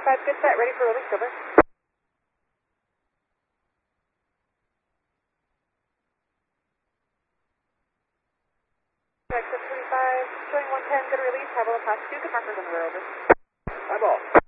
25, good set, ready for release, over. Exit 25, showing 110, good release, have all past 2, good markers on the road, over. Eyeball.